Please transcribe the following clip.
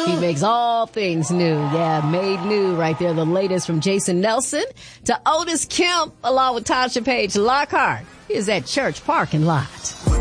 He makes all things new. Yeah, made new right there. The latest from Jason Nelson to Otis Kemp along with Tasha Page Lockhart is at church parking lot.